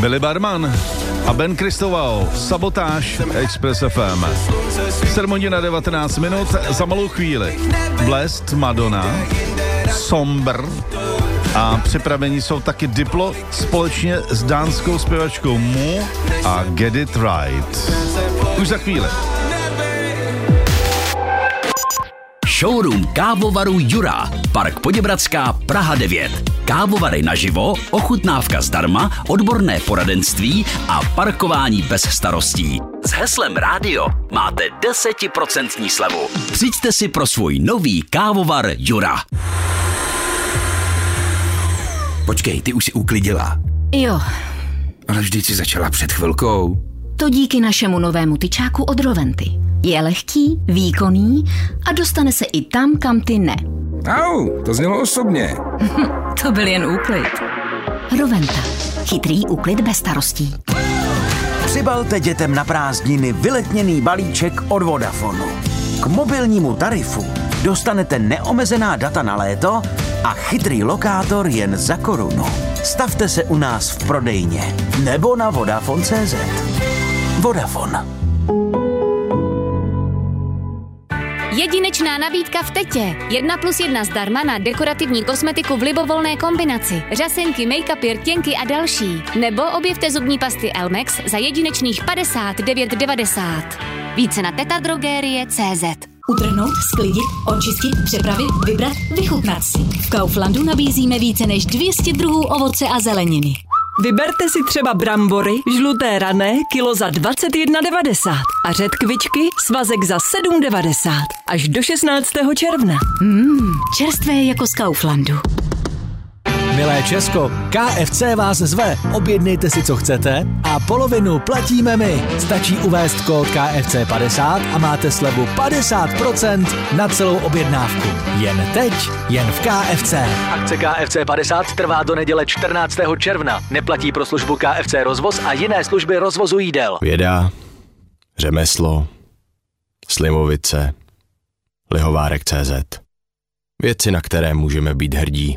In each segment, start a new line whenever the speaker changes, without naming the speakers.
Billy Barman a Ben Kristoval, Sabotáž, Express FM. 7:19 za malou chvíli. Blessed, Madonna, Somber a připravení jsou taky Diplo společně s dánskou zpěvačkou Mu a Get It Right. Už za chvíli.
Showroom kávovaru Jura, Park Poděbradská, Praha 9. Kávovary naživo, ochutnávka zdarma, odborné poradenství a parkování bez starostí. S heslem Rádio máte 10% slevu. Přijďte si pro svůj nový kávovar Jura.
Počkej, ty už si uklidila.
Jo.
Ale vždyť si začala před chvilkou.
To díky našemu novému tyčáku od Roventy. Je lehký, výkonný a dostane se i tam, kam ty ne.
Au, to znělo osobně.
To byl jen úklid. Roventa. Chytrý úklid bez starostí.
Přibalte dětem na prázdniny vyletněný balíček od Vodafonu. K mobilnímu tarifu dostanete neomezená data na léto a chytrý lokátor jen za korunu. Stavte se u nás v prodejně nebo na Vodafone.cz. Vodafone.
Jedinečná nabídka v Tetě. 1+1 zdarma na dekorativní kosmetiku v libovolné kombinaci. Řasenky, make-upy, rtěnky a další. Nebo objevte zubní pasty Elmex za jedinečných 59,90. Více na tetadrogerie.cz.
Utrhnout, sklidit, očistit, přepravit, vybrat, vychutnat si. V Kauflandu nabízíme více než 200 druhů ovoce a zeleniny.
Vyberte si třeba brambory, žluté rané, kilo za 21,90 a řetkvičky, svazek za 7,90 až do 16. června.
Čerstvé jako z Kauflandu.
Milé Česko, KFC vás zve. Objednejte si, co chcete a polovinu platíme my. Stačí uvést kód KFC50 a máte slevu 50% na celou objednávku. Jen teď, jen v KFC.
Akce KFC50 trvá do neděle 14. června. Neplatí pro službu KFC rozvoz a jiné služby rozvozu jídel.
Věda, řemeslo, slivovice, lihovárek.cz. Věci, na které můžeme být hrdí.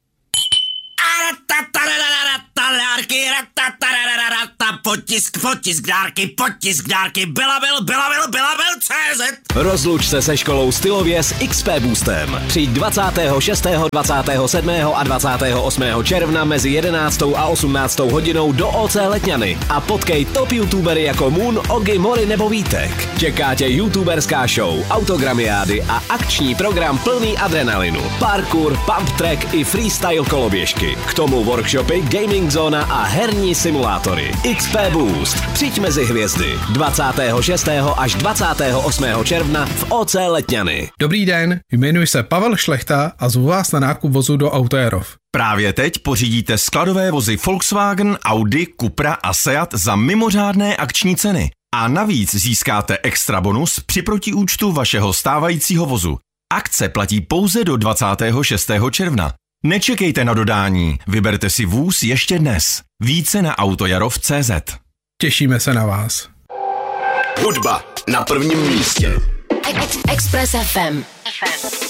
Potisk dárky, Belabil.cz.
Rozluč se se školou Stylověz XP Boostem. Přijď 26., 27. a 28. června mezi 11. a 18. hodinou do OC Letňany a potkej top youtubery jako Moon, Ogi, Mori nebo Vítek. Čeká tě youtuberská show, autogramiády a akční program plný adrenalinu. Parkour, pump track i freestyle koloběžky. K tomu workshopy, gaming zóna a herní simulátory. XP Boost. Přijď mezi hvězdy 26. až 28. června v OC Letňany.
Dobrý den, jmenuji se Pavel Šlechta a zvu vás na nákup vozu do Autoerov.
Právě teď pořídíte skladové vozy Volkswagen, Audi, Cupra a Seat za mimořádné akční ceny. A navíc získáte extra bonus při protiúčtu vašeho stávajícího vozu. Akce platí pouze do 26. června. Nečekejte na dodání, vyberte si vůz ještě dnes. Více na autojarov.cz.
Těšíme se na vás.
Hudba na prvním místě.
Express FM.